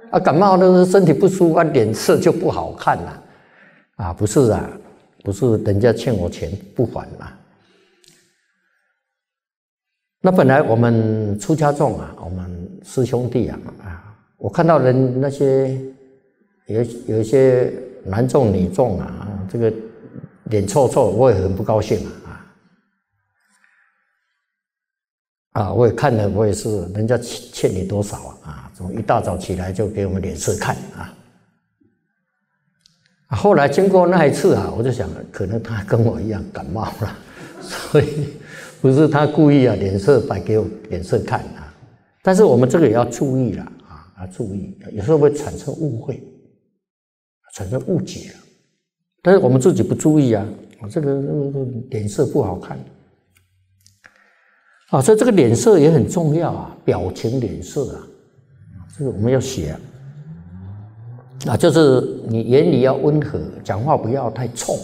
啊，感冒都是身体不舒服，脸色就不好看了。啊，不是啊，不是人家欠我钱不还嘛。那本来我们出家众啊，我们师兄弟啊，我看到人那些有一些男众女众啊，这个脸臭臭，我也很不高兴啊，我也看了，我也是，人家欠你多少啊？怎么一大早起来就给我们脸色看啊？后来经过那一次啊，我就想，可能他跟我一样感冒了，所以不是他故意啊，脸色摆给我脸色看啊。但是我们这个也要注意了要注意，有时候会产生误会，产生误解了。但是我们自己不注意啊，这个脸色不好看。所以这个脸色也很重要啊，表情脸色啊，这个我们要学就是你言语要温和，讲话不要太冲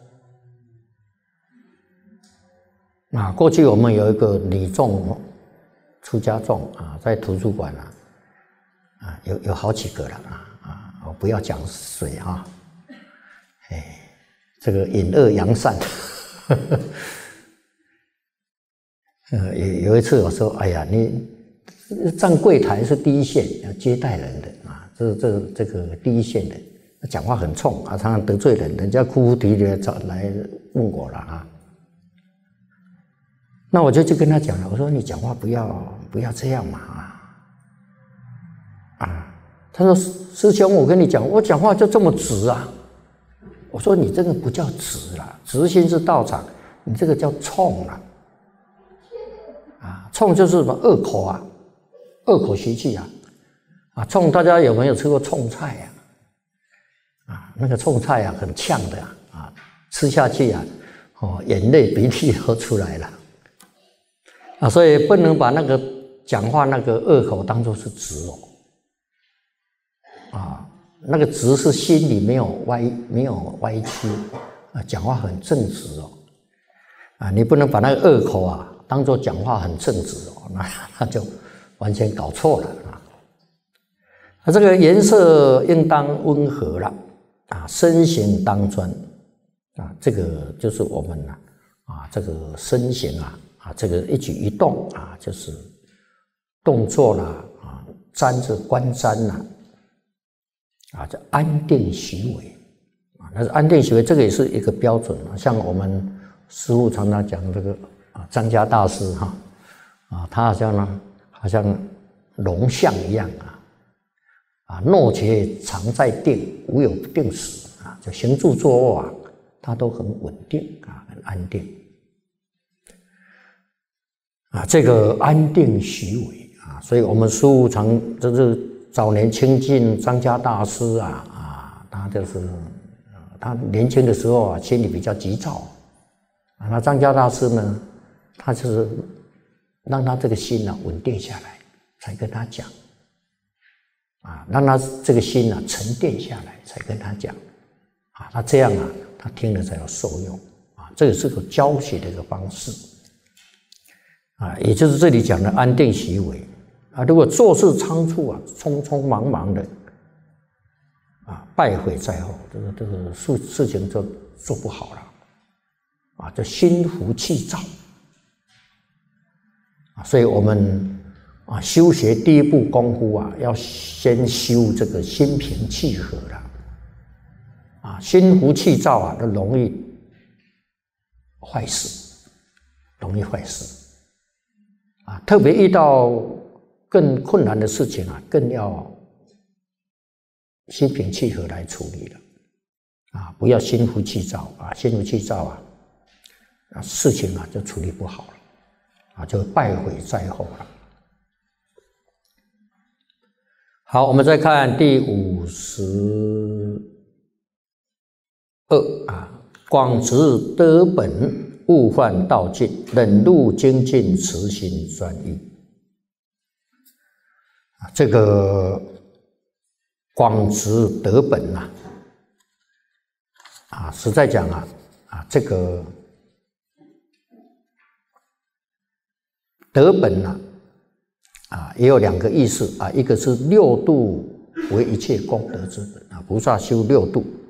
过去我们有一个女众出家众在图书馆有好几个了我不要讲谁这个隐恶扬善有一次我说，哎呀，你站柜台是第一线，要接待人的这个第一线的，讲话很冲常常得罪人，人家哭哭啼啼来问我了那我就跟他讲了，我说你讲话不要这样嘛他说师兄，我跟你讲，我讲话就这么直我说你这个不叫直啦，直心是道场，你这个叫冲啦。冲就是什么恶口恶口习气冲大家有没有吃过冲菜那个冲菜很呛的吃下去眼泪鼻涕都出来了所以不能把那个讲话那个恶口当作是直那个直是心里没有歪曲讲话很正直你不能把那个恶口当作讲话很正直那就完全搞错了这个颜色应当温和了身形当专这个就是我们这个身形这个一举一动就是动作啦瞻是观瞻这安定习为那是安定习为，这个也是一个标准像我们师父常常讲这个张家大师他好像龙象一样诺且常在定，无有不定时就行住坐卧他都很稳定很安定这个安定习为所以我们师父就是早年亲近张家大师他就是他年轻的时候心里比较急躁那张家大师呢，他就是让他这个心稳定下来，才跟他讲让他这个心沉淀下来，才跟他讲那这样他听了才有受用这个是个教学的一个方式也就是这里讲的安定习为如果做事仓促匆匆忙忙的败毁在后，这个事情就做不好了就心浮气躁所以我们修学第一步功夫要先修这个心平气和了心浮气躁都容易坏事，特别遇到更困难的事情更要心平气和来处理了不要心浮气躁心浮气躁事情就处理不好了就败毁在后了。好，我们再看第52广执德本，勿犯道尽，忍辱精进，慈心专一这个广执德本实在讲这个德本也有两个意思一个是六度为一切功德之本啊！菩萨修六度。